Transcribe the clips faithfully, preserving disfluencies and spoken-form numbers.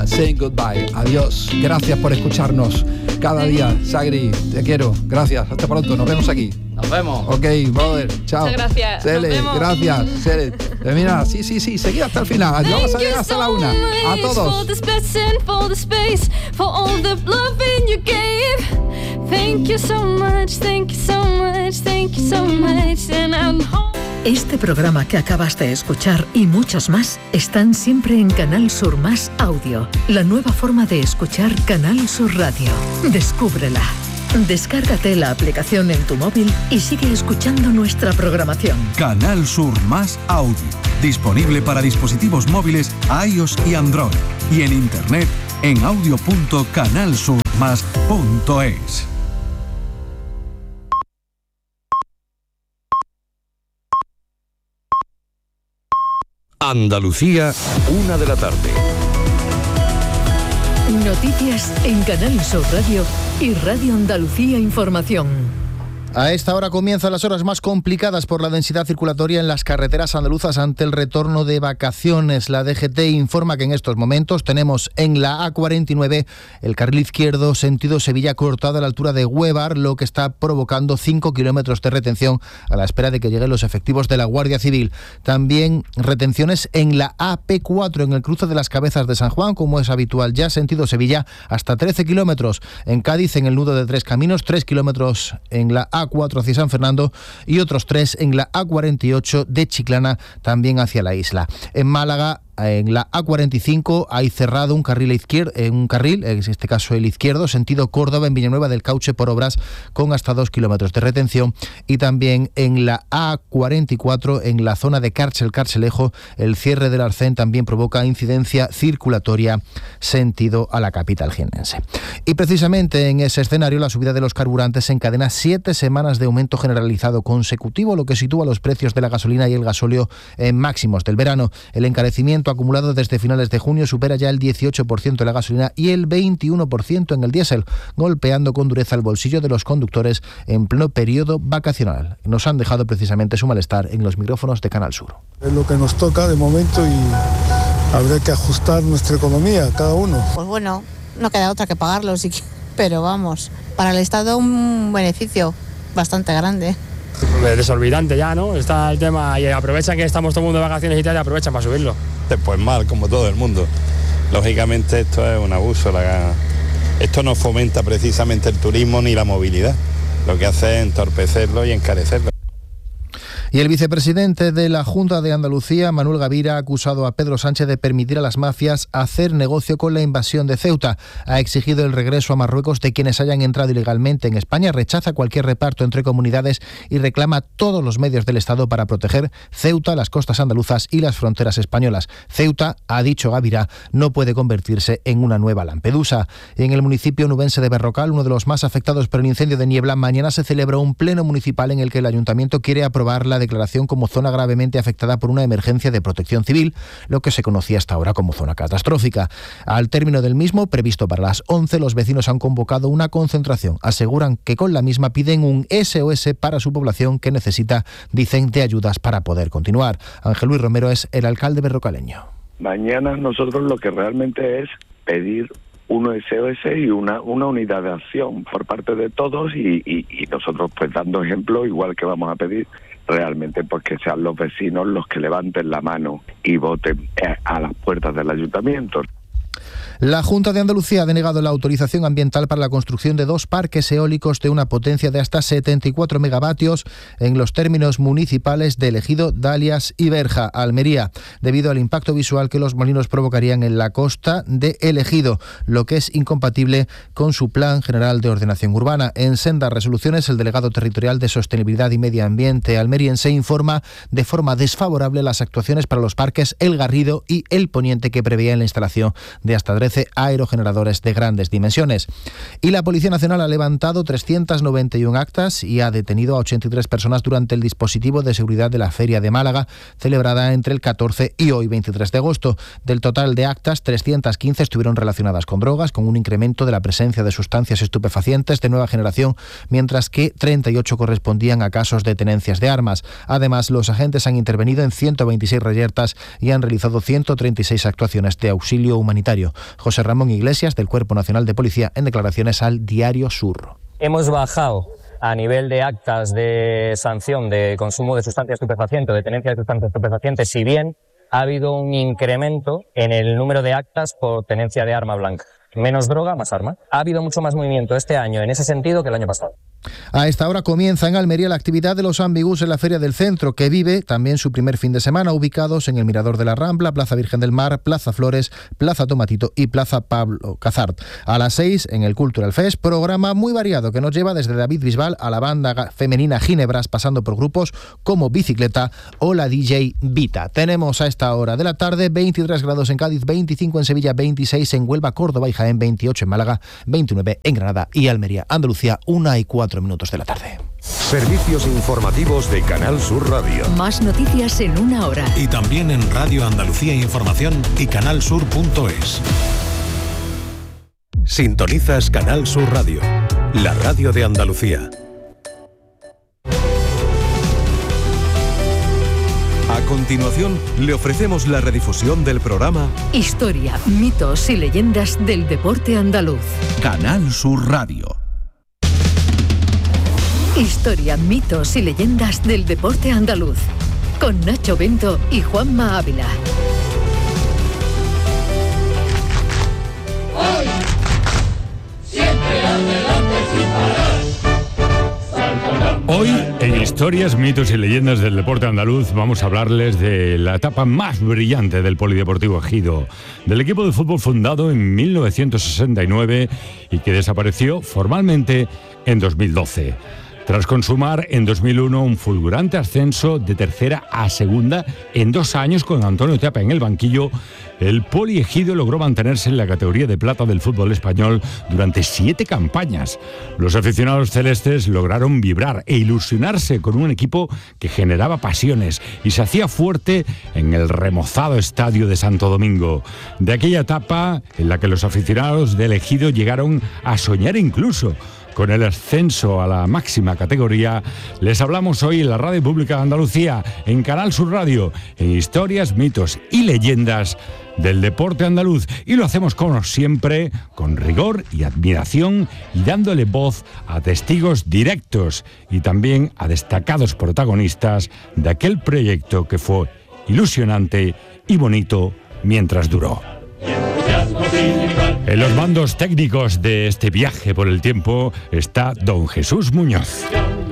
Sia, Saying Goodbye. Adiós, gracias por escucharnos cada día. Sagri, te quiero, gracias, hasta pronto, nos vemos aquí. Nos vemos. Ok, brother, chao. Muchas gracias. Cele, Nos vemos. gracias. Cele, termina, sí, sí, sí, seguí hasta el final. Vamos a llegar hasta la una. A todos. Este programa que acabas de escuchar y muchos más están siempre en Canal Sur Más Audio, la nueva forma de escuchar Canal Sur Radio. Descúbrela. Descárgate la aplicación en tu móvil y sigue escuchando nuestra programación. Canal Sur Más Audio, disponible para dispositivos móviles iOS y Android, y en internet en audio punto canal sur más punto es. Andalucía, una de la tarde. Noticias en Canal Sur Radio y Radio Andalucía Información. A esta hora comienzan las horas más complicadas por la densidad circulatoria en las carreteras andaluzas ante el retorno de vacaciones. La D G T informa que en estos momentos tenemos en la A cuarenta y nueve el carril izquierdo sentido Sevilla cortado a la altura de Huevar, lo que está provocando cinco kilómetros de retención a la espera de que lleguen los efectivos de la Guardia Civil. También retenciones en la A P cuatro en el cruce de las Cabezas de San Juan, como es habitual ya sentido Sevilla, hasta trece kilómetros. En Cádiz, en el nudo de Tres Caminos, tres kilómetros en la A cuatro hacia San Fernando y otros tres en la A cuarenta y ocho de Chiclana también hacia la isla. En Málaga, en la A cuarenta y cinco hay cerrado un carril izquierdo, un carril, en este caso el izquierdo, sentido Córdoba en Villanueva del Cauche por obras con hasta dos kilómetros de retención, y también en la A cuarenta y cuatro en la zona de Cárcel Carcelejo el cierre del arcén también provoca incidencia circulatoria sentido a la capital jiennense. Y precisamente en ese escenario la subida de los carburantes encadena siete semanas de aumento generalizado consecutivo, lo que sitúa los precios de la gasolina y el gasóleo en máximos del verano. El encarecimiento acumulado desde finales de junio supera ya el dieciocho por ciento en la gasolina y el veintiuno por ciento en el diésel, golpeando con dureza el bolsillo de los conductores en pleno periodo vacacional. Nos han dejado precisamente su malestar en los micrófonos de Canal Sur. Es lo que nos toca de momento y habrá que ajustar nuestra economía, cada uno. Pues bueno, no queda otra que pagarlo, sí que, pero vamos, para el Estado un beneficio bastante grande. Desorbitante ya, ¿no? Está el tema y aprovechan que estamos todo el mundo de vacaciones y tal y aprovechan para subirlo. Pues mal, como todo el mundo. Lógicamente esto es un abuso. La... Esto no fomenta precisamente el turismo ni la movilidad. Lo que hace es entorpecerlo y encarecerlo. Y el vicepresidente de la Junta de Andalucía, Manuel Gavira, ha acusado a Pedro Sánchez de permitir a las mafias hacer negocio con la invasión de Ceuta. Ha exigido el regreso a Marruecos de quienes hayan entrado ilegalmente en España, rechaza cualquier reparto entre comunidades y reclama todos los medios del Estado para proteger Ceuta, las costas andaluzas y las fronteras españolas. Ceuta, ha dicho Gavira, no puede convertirse en una nueva Lampedusa. En el municipio nubense de Berrocal, uno de los más afectados por el incendio de Niebla, mañana se celebra un pleno municipal en el que el ayuntamiento quiere aprobar la declaración como zona gravemente afectada por una emergencia de protección civil, lo que se conocía hasta ahora como zona catastrófica. Al término del mismo, previsto para las once, los vecinos han convocado una concentración. Aseguran que con la misma piden un S O S para su población que necesita, dicen, de ayudas para poder continuar. Ángel Luis Romero es el alcalde berrocaleño. Mañana nosotros lo que realmente es pedir un S O S y una, una unidad de acción por parte de todos y, y, y nosotros pues dando ejemplo, igual que vamos a pedir realmente pues que sean los vecinos los que levanten la mano y voten a las puertas del ayuntamiento. La Junta de Andalucía ha denegado la autorización ambiental para la construcción de dos parques eólicos de una potencia de hasta setenta y cuatro megavatios en los términos municipales de El Ejido, Dalias y Berja, Almería, debido al impacto visual que los molinos provocarían en la costa de El Ejido, lo que es incompatible con su Plan General de Ordenación Urbana. En sendas resoluciones, el delegado territorial de Sostenibilidad y Medio Ambiente almeriense informa de forma desfavorable las actuaciones para los parques El Garrido y El Poniente, que preveían la instalación de hasta trece aerogeneradores de grandes dimensiones. Y la Policía Nacional ha levantado trescientas noventa y una actas y ha detenido a ochenta y tres personas durante el dispositivo de seguridad de la Feria de Málaga, celebrada entre el catorce y hoy veintitrés de agosto. Del total de actas, trescientas quince estuvieron relacionadas con drogas, con un incremento de la presencia de sustancias estupefacientes de nueva generación, mientras que treinta y ocho correspondían a casos de tenencias de armas. Además, los agentes han intervenido en ciento veintiséis reyertas y han realizado ciento treinta y seis actuaciones de auxilio humanitario. destino. José Ramón Iglesias, del Cuerpo Nacional de Policía, en declaraciones al Diario Sur. Hemos bajado a nivel de actas de sanción de consumo de sustancias estupefacientes o de tenencia de sustancias estupefacientes, si bien ha habido un incremento en el número de actas por tenencia de arma blanca. Menos droga, más arma. Ha habido mucho más movimiento este año en ese sentido que el año pasado. A esta hora comienza en Almería la actividad de los ambigus en la Feria del Centro, que vive también su primer fin de semana, ubicados en el Mirador de la Rambla, Plaza Virgen del Mar, Plaza Flores, Plaza Tomatito y Plaza Pablo Cazart. A las seis, en el Cultural Fest, programa muy variado que nos lleva desde David Bisbal a la banda femenina Ginebras, pasando por grupos como Bicicleta o la D J Vita. Tenemos a esta hora de la tarde veintitrés grados en Cádiz, veinticinco en Sevilla, veintiséis en Huelva, Córdoba y Jaén, veintiocho en Málaga, veintinueve en Granada y Almería. Andalucía, una y cuatro minutos de la tarde. Servicios informativos de Canal Sur Radio. Más noticias en una hora. Y también en Radio Andalucía Información y canalsur punto es. Sintonizas Canal Sur Radio, la radio de Andalucía. A continuación, le ofrecemos la redifusión del programa Historia, mitos y leyendas del deporte andaluz. Canal Sur Radio. Historia, mitos y leyendas del deporte andaluz. Con Nacho Bento y Juanma Ávila. Hoy, siempre adelante sin parar. Hoy, en Historias, mitos y leyendas del deporte andaluz, vamos a hablarles de la etapa más brillante del Polideportivo Ejido, del equipo de fútbol fundado en mil novecientos sesenta y nueve y que desapareció formalmente en dos mil doce. Tras consumar en dos mil uno un fulgurante ascenso de tercera a segunda en dos años con Antonio Teapa en el banquillo, el Poli Ejido logró mantenerse en la categoría de plata del fútbol español durante siete campañas. Los aficionados celestes lograron vibrar e ilusionarse con un equipo que generaba pasiones y se hacía fuerte en el remozado estadio de Santo Domingo. De aquella etapa en la que los aficionados del Ejido llegaron a soñar incluso con el ascenso a la máxima categoría, les hablamos hoy en la Radio Pública de Andalucía, en Canal Sur Radio, en Historias, mitos y leyendas del deporte andaluz. Y lo hacemos como siempre, con rigor y admiración y dándole voz a testigos directos y también a destacados protagonistas de aquel proyecto que fue ilusionante y bonito mientras duró. En los mandos técnicos de este viaje por el tiempo está don Jesús Muñoz.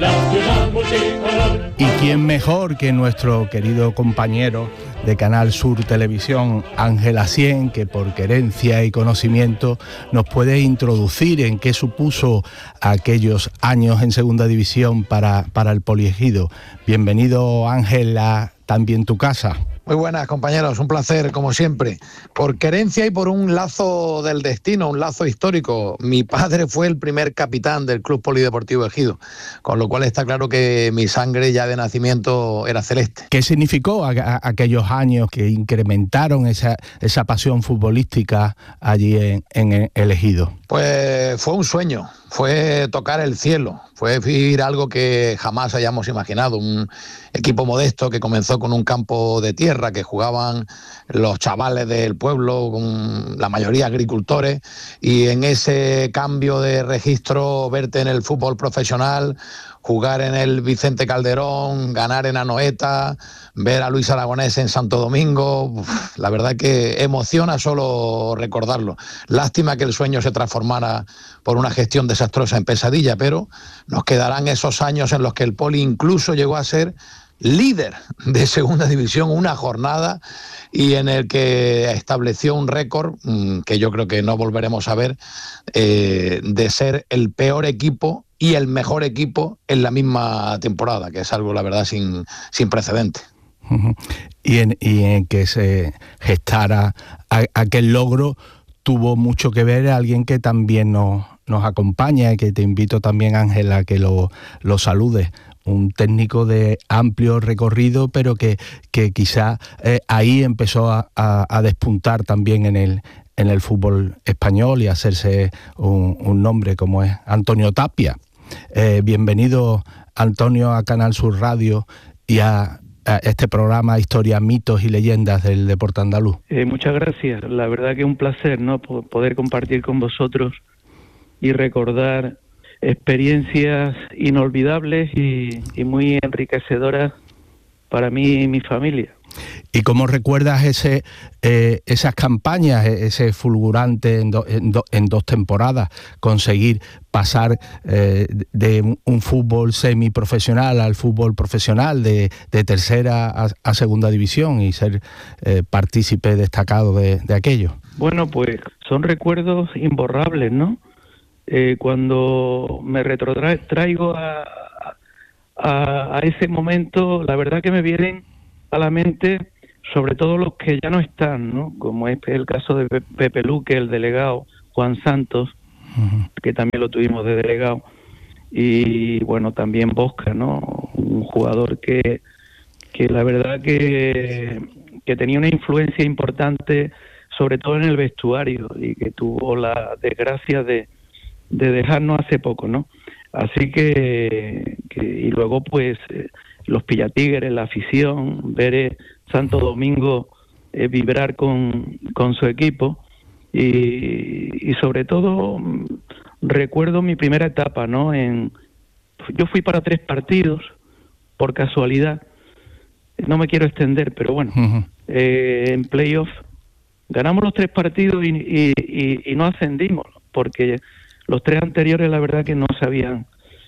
¿Y quién mejor que nuestro querido compañero de Canal Sur Televisión, Ángel Asien, que por querencia y conocimiento nos puede introducir en qué supuso aquellos años en Segunda División para, para el Poliejido? Bienvenido, Ángel, a También tu casa. Muy buenas, compañeros, un placer como siempre. Por querencia y por un lazo del destino, un lazo histórico. Mi padre fue el primer capitán del Club Polideportivo Ejido, con lo cual está claro que mi sangre ya de nacimiento era celeste. ¿Qué significó a, a, aquellos años que incrementaron esa, esa pasión futbolística allí en, en el Ejido? Pues fue un sueño, fue tocar el cielo, fue vivir algo que jamás hayamos imaginado, un equipo modesto que comenzó con un campo de tierra, que jugaban los chavales del pueblo, con la mayoría agricultores, y en ese cambio de registro verte en el fútbol profesional, jugar en el Vicente Calderón, ganar en Anoeta, ver a Luis Aragonés en Santo Domingo, uf, la verdad que emociona solo recordarlo. Lástima que el sueño se transformara por una gestión desastrosa en pesadilla, pero nos quedarán esos años en los que el Poli incluso llegó a ser líder de Segunda División una jornada y en el que estableció un récord mmm, que yo creo que no volveremos a ver, eh, de ser el peor equipo y el mejor equipo en la misma temporada, que es algo, la verdad, sin, sin precedentes. Uh-huh. Y, en, y en que se gestara a, aquel logro tuvo mucho que ver alguien que también nos, nos acompaña y que te invito también, Ángela, a que lo, lo saludes. Un técnico de amplio recorrido, pero que, que quizá eh, ahí empezó a, a, a despuntar también en el, en el fútbol español y a hacerse un, un nombre como es Antonio Tapia. Eh, bienvenido, Antonio, a Canal Sur Radio y a a este programa Historias, Mitos y Leyendas del Deporte Andaluz. Eh, muchas gracias. La verdad que es un placer, ¿no?, poder compartir con vosotros y recordar experiencias inolvidables y, y muy enriquecedoras para mí y mi familia. ¿Y cómo recuerdas ese eh, esas campañas, ese fulgurante en, do, en, do, en dos temporadas, conseguir pasar eh, de un fútbol semiprofesional al fútbol profesional, de, de tercera a, a segunda división, y ser eh, partícipe destacado de, de aquello? Bueno, pues son recuerdos imborrables, ¿no? Eh, cuando me retrotraigo a, a, a ese momento, la verdad que me vienen a la mente sobre todo los que ya no están, ¿no? Como es el caso de Pepe Luque, el delegado, Juan Santos, uh-huh. que también lo tuvimos de delegado, y bueno, también Bosca, ¿no? Un jugador que, que la verdad que, que tenía una influencia importante, sobre todo en el vestuario, y que tuvo la desgracia de, de dejarnos hace poco, ¿no? Así que, que y luego pues eh, los Pillatigres, la afición, ver eh, Santo Domingo eh, vibrar con, con su equipo, y, y sobre todo mm, recuerdo mi primera etapa, ¿no? En, yo fui para tres partidos, por casualidad, no me quiero extender, pero bueno, uh-huh. eh, en playoff ganamos los tres partidos y, y, y, y no ascendimos, porque los tres anteriores la verdad que no se habían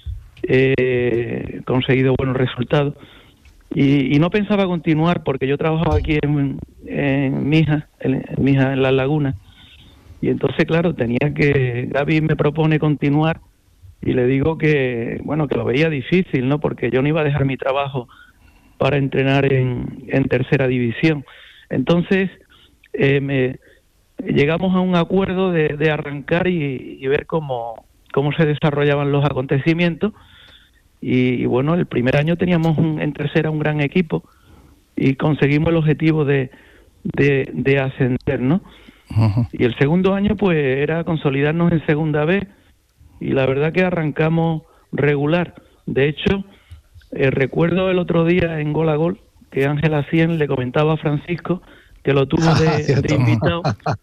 eh, conseguido buenos resultados, y, y no pensaba continuar porque yo trabajaba aquí en, en Mija, en, en Mija, en Las Lagunas, y entonces claro, tenía que, Gaby me propone continuar, y le digo que, bueno, que lo veía difícil, ¿no? Porque yo no iba a dejar mi trabajo para entrenar en, en tercera división. Entonces eh, me llegamos a un acuerdo de, de arrancar y, y ver cómo, cómo se desarrollaban los acontecimientos, y, y bueno, el primer año teníamos un, en tercera un gran equipo y conseguimos el objetivo de, de, de ascender, ¿no? Uh-huh. Y el segundo año pues era consolidarnos en segunda B, y la verdad que arrancamos regular. De hecho, eh, recuerdo el otro día en Gol a Gol que Ángela Cien le comentaba a Francisco que lo tuvo de, de invitado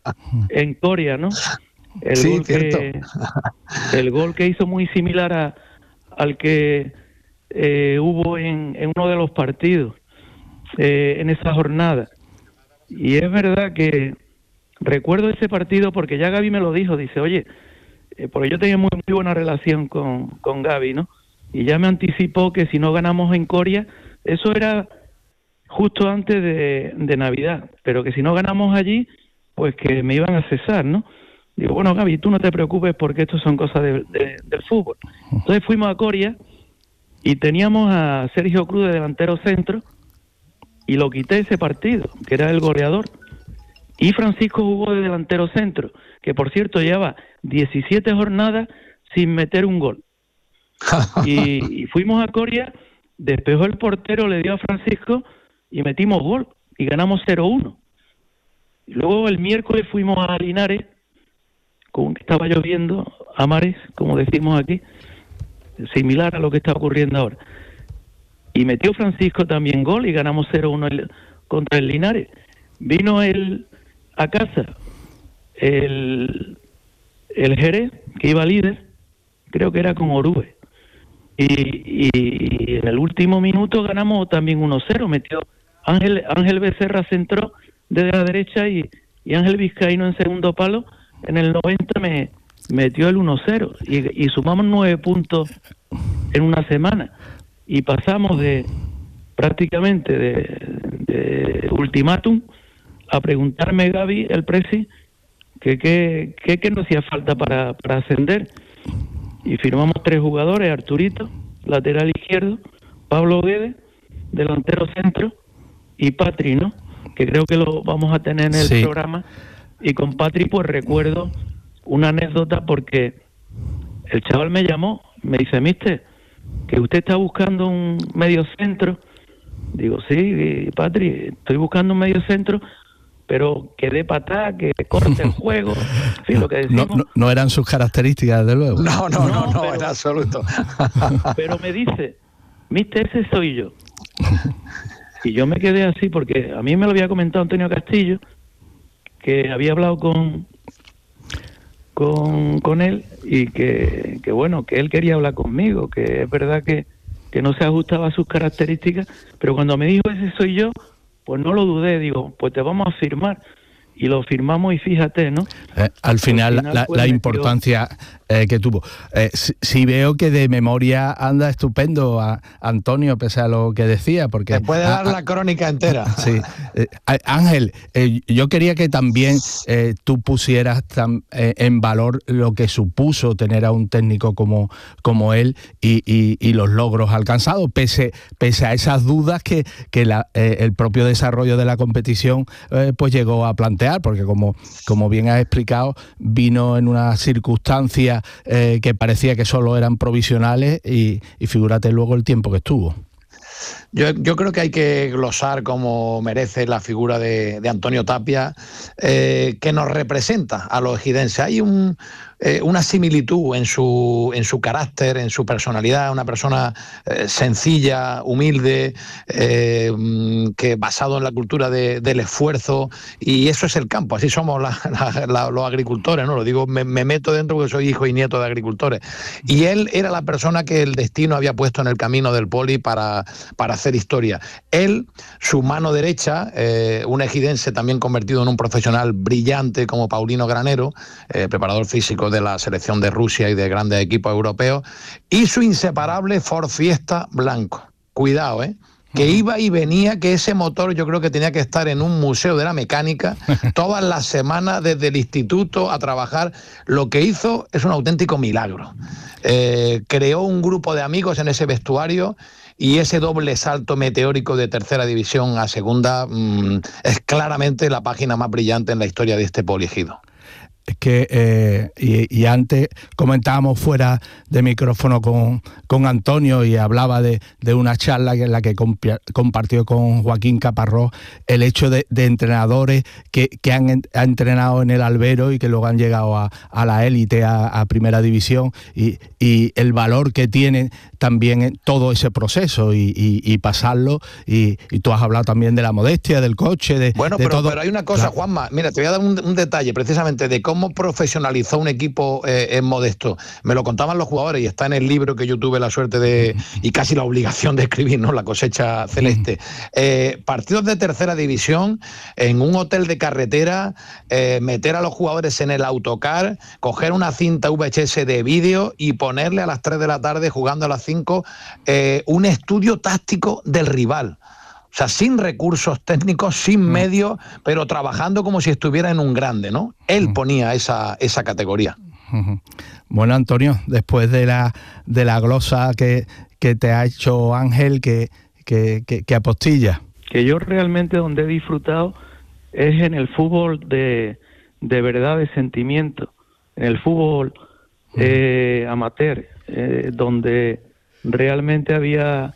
en Coria, ¿no? El, sí, gol que, el gol que hizo muy similar a, al que eh, hubo en, en uno de los partidos eh, en esa jornada. Y es verdad que recuerdo ese partido porque ya Gaby me lo dijo, dice, oye, eh, porque yo tenía muy, muy buena relación con, con Gaby, ¿no? Y ya me anticipó que si no ganamos en Coria, eso era justo antes de, de Navidad, pero que si no ganamos allí, pues que me iban a cesar, ¿no? Digo, bueno, Gaby, tú no te preocupes porque esto son cosas de, de, del fútbol. Entonces fuimos a Coria y teníamos a Sergio Cruz de delantero centro, y lo quité ese partido, que era el goleador. Y Francisco jugó de delantero centro, que por cierto llevaba diecisiete jornadas sin meter un gol. Y, y fuimos a Coria, despejó el portero, le dio a Francisco y metimos gol y ganamos cero uno. Y luego el miércoles fuimos a Linares, con que estaba lloviendo, a mares, como decimos aquí, similar a lo que está ocurriendo ahora. Y metió Francisco también gol y ganamos cero uno el, contra el Linares. Vino el a casa el, el Jerez, que iba líder, creo que era con Orube. Y, y en el último minuto ganamos también uno cero, metió Ángel Ángel Becerra, centró desde la derecha, y, y Ángel Vizcaíno en segundo palo, en el noventa me metió el uno cero, y, y sumamos nueve puntos en una semana, y pasamos de prácticamente de, de ultimátum a preguntarme Gaby, el presi, que qué que, que nos hacía falta para, para ascender. Y firmamos tres jugadores: Arturito, lateral izquierdo, Pablo Guedes, delantero centro, y Patri, ¿no? Que creo que lo vamos a tener en el sí. programa. Y con Patri pues recuerdo una anécdota, porque el chaval me llamó, me dice, mister, que usted está buscando un medio centro. Digo, sí, Patri, estoy buscando un medio centro, pero que dé patada, que corte el juego, en fin, lo que decimos. No, no, no eran sus características, desde luego. No, no, no, no, no, en absoluto. Pero me dice, mister, ese soy yo. Y yo me quedé así porque a mí me lo había comentado Antonio Castillo, que había hablado con con, con él y que, que bueno, que él quería hablar conmigo, que es verdad que, que no se ajustaba a sus características, pero cuando me dijo ese soy yo, pues no lo dudé, digo, pues te vamos a firmar. Y lo firmamos y fíjate, ¿no? Eh, al final, al final la, la importancia eh, que tuvo. Eh, si, si veo que de memoria anda estupendo a Antonio, pese a lo que decía, porque... Te puede a, dar a, la crónica entera. Sí. Eh, Ángel, eh, yo quería que también eh, tú pusieras tam, eh, en valor lo que supuso tener a un técnico como, como él y, y, y los logros alcanzados, pese, pese a esas dudas que, que la, eh, el propio desarrollo de la competición eh, pues llegó a plantear, porque como, como bien has explicado, vino en una circunstancia eh, que parecía que solo eran provisionales y, y figúrate luego el tiempo que estuvo. Yo, yo creo que hay que glosar como merece la figura de, de Antonio Tapia, eh, que nos representa a los ejidenses. Hay un, eh, una similitud en su, en su carácter, en su personalidad, una persona eh, sencilla, humilde, eh, que basado en la cultura de, del esfuerzo, y eso es el campo, así somos la, la, la, los agricultores, ¿no? Lo digo, me, me meto dentro porque soy hijo y nieto de agricultores. Y él era la persona que el destino había puesto en el camino del Poli para, para hacer historia. Él, su mano derecha, eh, un ejidense también convertido en un profesional brillante como Paulino Granero, eh, preparador físico de la selección de Rusia y de grandes equipos europeos, y su inseparable Ford Fiesta blanco. Cuidado, ¿eh? Que iba y venía, que ese motor yo creo que tenía que estar en un museo de la mecánica todas las semanas desde el instituto a trabajar. Lo que hizo es un auténtico milagro. Eh, creó un grupo de amigos en ese vestuario y ese doble salto meteórico de tercera división a segunda mmm, es claramente la página más brillante en la historia de este Poli Ejido. Es que, eh, y, y antes comentábamos fuera de micrófono con, con Antonio y hablaba de, de una charla en la que comp- compartió con Joaquín Caparrós el hecho de, de entrenadores que, que han, han entrenado en el albero y que luego han llegado a, a la élite, a, a primera división, y, y el valor que tiene también en todo ese proceso y, y, y pasarlo, y, y tú has hablado también de la modestia, del coche, de, bueno, de pero, todo. Pero hay una cosa, claro. Juanma, mira, te voy a dar un, un detalle precisamente de cómo profesionalizó un equipo eh, en Modesto. Me lo contaban los jugadores y está en el libro que yo tuve la suerte de, y casi la obligación de escribir, ¿no? La cosecha celeste. Eh, partidos de tercera división, en un hotel de carretera, eh, meter a los jugadores en el autocar, coger una cinta V H S de vídeo y ponerle a las tres de la tarde, jugando a las cinco, eh, un estudio táctico del rival. O sea, sin recursos técnicos, sin medios, pero trabajando como si estuviera en un grande, ¿no? Él ponía esa, esa categoría. Bueno, Antonio, después de la de la glosa que, que te ha hecho Ángel, que, que, que, que apostilla. Que yo realmente donde he disfrutado es en el fútbol de, de verdad, de sentimiento, en el fútbol eh, amateur, eh, donde realmente había...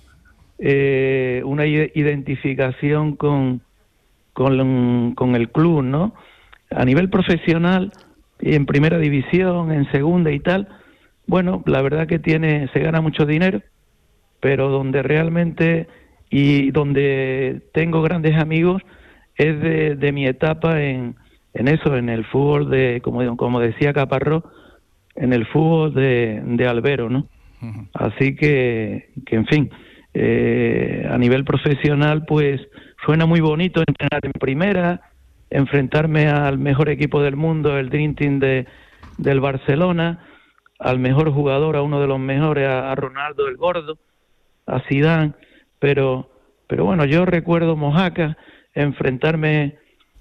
Eh, una identificación con, con, con el club, ¿no? A nivel profesional, y en primera división, en segunda y tal, bueno, la verdad que tiene, se gana mucho dinero, pero donde realmente, y donde tengo grandes amigos, es de, de mi etapa en, en eso, en el fútbol de, como, como decía Caparrós, en el fútbol de, de albero, ¿no? Uh-huh. Así que, que en fin... Eh, a nivel profesional, pues suena muy bonito entrenar en primera, enfrentarme al mejor equipo del mundo, el Dream Team de, del Barcelona, al mejor jugador, a uno de los mejores, a, a Ronaldo el Gordo, a Zidane, pero, pero bueno, yo recuerdo Mojácar, enfrentarme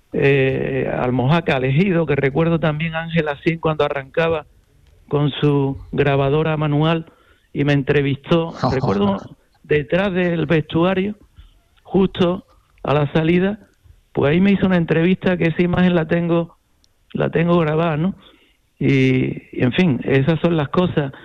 eh, al Mojácar, al Ejido, que recuerdo también Ángel Asín cuando arrancaba con su grabadora manual y me entrevistó, recuerdo... detrás del vestuario, justo a la salida, pues ahí me hizo una entrevista que esa imagen la tengo, la tengo grabada, ¿no? Y, y en fin, esas son las cosas,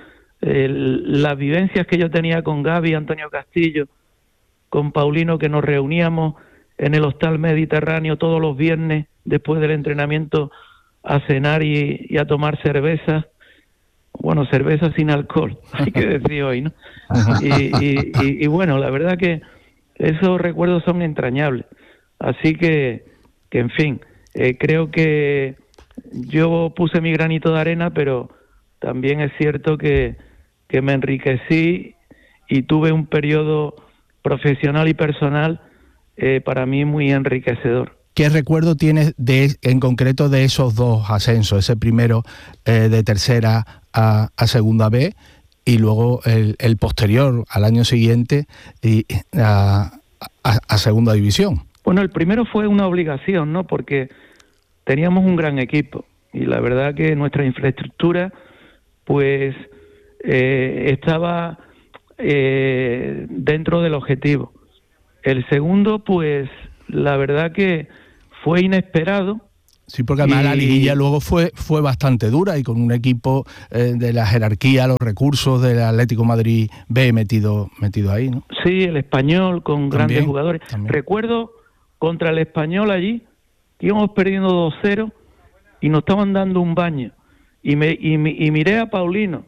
el, las vivencias que yo tenía con Gaby, Antonio Castillo, con Paulino, que nos reuníamos en el Hostal Mediterráneo todos los viernes después del entrenamiento a cenar y, y a tomar cervezas. Bueno, cerveza sin alcohol, hay que decir hoy, ¿no? Y, y, y, y bueno, la verdad que esos recuerdos son entrañables. Así que, que en fin, eh, creo que yo puse mi granito de arena, pero también es cierto que, que me enriquecí y tuve un periodo profesional y personal eh, para mí muy enriquecedor. ¿Qué recuerdo tienes de, en concreto de esos dos ascensos? Ese primero eh, de tercera a, a segunda B y luego el, el posterior al año siguiente y a, a, a segunda división. Bueno, el primero fue una obligación, ¿no? Porque teníamos un gran equipo y la verdad que nuestra infraestructura pues eh, estaba eh, dentro del objetivo. El segundo pues la verdad que fue inesperado. Sí, porque además y... la liguilla luego fue fue bastante dura y con un equipo eh, de la jerarquía, los recursos del Atlético Madrid B metido metido ahí, ¿no? Sí, el Español con también, grandes jugadores. También. Recuerdo contra el Español allí, que íbamos perdiendo dos cero y nos estaban dando un baño. Y, me, y, y miré a Paulino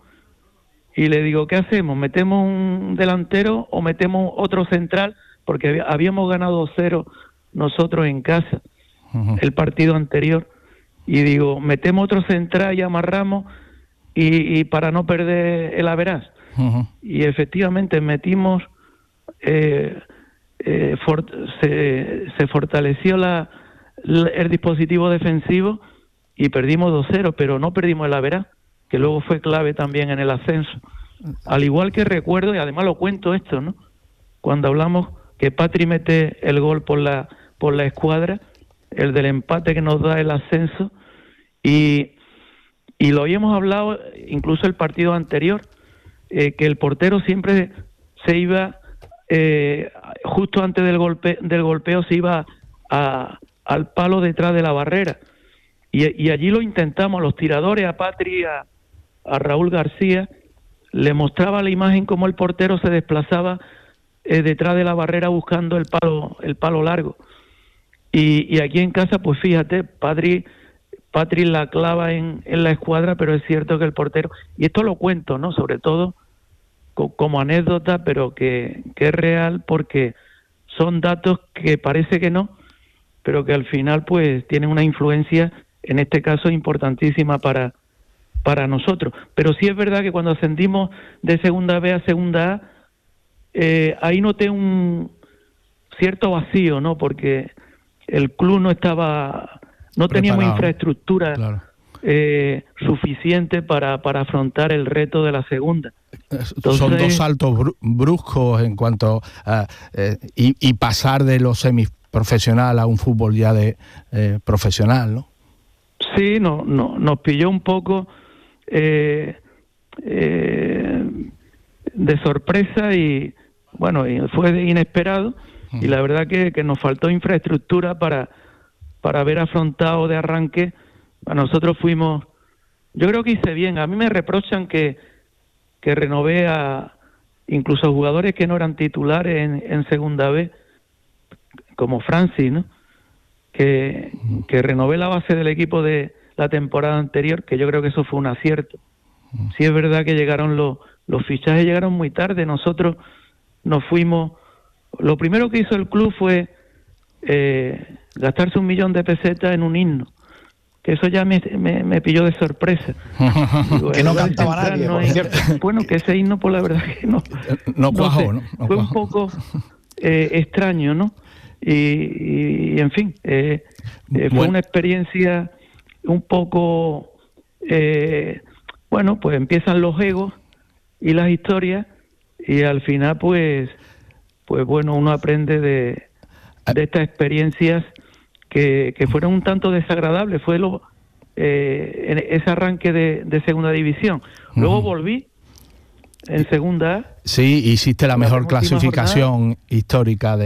y le digo, ¿qué hacemos? ¿Metemos un delantero o metemos otro central? Porque habíamos ganado dos cero nosotros en casa, uh-huh. el partido anterior. Y digo, metemos otro central y amarramos y, y para no perder el averaz. Uh-huh. Y efectivamente metimos... Eh, Eh, for, se, se fortaleció la, la, el dispositivo defensivo y perdimos dos cero, pero no perdimos el averaz, que luego fue clave también en el ascenso. Al igual que recuerdo, y además lo cuento esto, ¿no? Cuando hablamos que Patri mete el gol por la, por la escuadra, el del empate que nos da el ascenso, y, y lo habíamos hablado incluso el partido anterior, eh, que el portero siempre se iba... Eh, justo antes del golpe del golpeo se iba a, al palo detrás de la barrera y, y allí lo intentamos, los tiradores, a Patri, a, a Raúl García, le mostraba la imagen como el portero se desplazaba eh, detrás de la barrera buscando el palo el palo largo y, y aquí en casa pues fíjate, Patri, Patri la clava en, en la escuadra, pero es cierto que el portero, y esto lo cuento, ¿no? Sobre todo como anécdota, pero que, que es real porque son datos que parece que no, pero que al final pues tienen una influencia, en este caso importantísima para, para nosotros. Pero sí es verdad que cuando ascendimos de segunda B a segunda A, eh, ahí noté un cierto vacío, ¿no? Porque el club no estaba, no teníamos infraestructura claro. eh, suficiente para, para afrontar el reto de la segunda. Entonces, son dos saltos bruscos en cuanto a eh, y, y pasar de lo semiprofesional a un fútbol ya de eh, profesional, ¿no? Sí, no, no, nos pilló un poco eh, eh, de sorpresa y bueno, y fue inesperado y la verdad que, que nos faltó infraestructura para, para haber afrontado de arranque. A nosotros fuimos, yo creo que hice bien. A mí me reprochan que que renové a incluso jugadores que no eran titulares en, en segunda B, como Francis, ¿no? Que, que renové la base del equipo de la temporada anterior, que yo creo que eso fue un acierto. Sí es verdad que llegaron los, los fichajes llegaron muy tarde, nosotros nos fuimos, lo primero que hizo el club fue eh, gastarse un millón de pesetas en un himno, que eso ya me, me, me pilló de sorpresa. Digo, que no cantaba nadie, no por es, cierto. Bueno, que ese himno, por la verdad que no... No cuajó, no, sé, ¿no? no fue cuajó. un poco eh, extraño, ¿no? Y, y, y en fin, eh, eh, fue bueno. una experiencia un poco... Eh, bueno, pues empiezan los egos y las historias y al final, pues, pues bueno, uno aprende de, de estas experiencias que, que fueron un tanto desagradables. Fue lo, eh, en ese arranque de, de segunda división. Luego uh-huh. volví en segunda A. Sí, hiciste la mejor clasificación jornada. histórica de,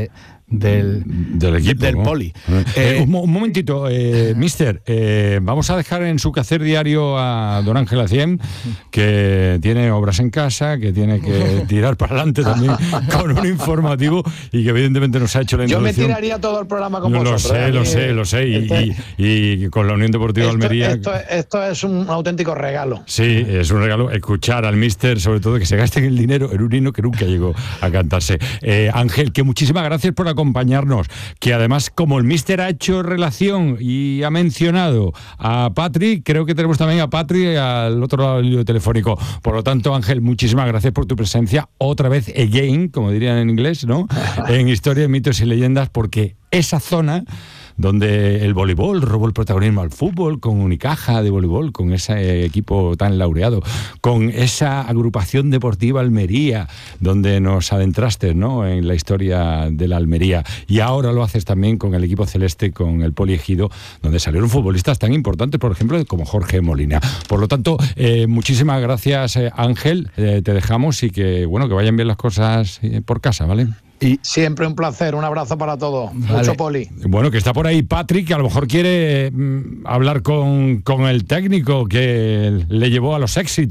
del, del equipo, del ¿no? poli. Eh, Eh, un, un momentito, eh, mister, eh, vamos a dejar en su quehacer diario a don Ángel Acien, que tiene obras en casa, que tiene que tirar para adelante también con un informativo y que evidentemente nos ha hecho la Yo me introducción. tiraría todo el programa con No, lo vosotros. sé, ¿eh? lo sé, lo sé, y, Este- y- y con la Unión Deportiva de esto, Almería... esto, esto es un auténtico regalo. Sí, es un regalo escuchar al mister, sobre todo que se gasten el dinero en un himno que nunca llegó a cantarse. Eh, Ángel, que muchísimas gracias por acompañarnos, que además como el mister ha hecho relación y ha mencionado a Patri, creo que tenemos también a Patri al otro lado del hilo telefónico. Por lo tanto, Ángel, muchísimas gracias por tu presencia, otra vez again, como dirían en inglés, ¿no? En Historia, Mitos y Leyendas, porque esa zona donde el voleibol robó el protagonismo al fútbol, con Unicaja de voleibol, con ese equipo tan laureado, con esa agrupación deportiva Almería, donde nos adentraste, ¿no?, en la historia de la Almería, y ahora lo haces también con el equipo celeste, con el Poli Ejido, donde salieron futbolistas tan importantes, por ejemplo, como Jorge Molina. Por lo tanto, eh, muchísimas gracias, eh, Ángel, eh, te dejamos y que, bueno, que vayan bien las cosas eh, por casa, ¿vale? Y siempre un placer, un abrazo para todos. Vale. Mucho poli. Bueno, que está por ahí Patrick, que a lo mejor quiere mm, hablar con, con el técnico que le llevó a los éxitos.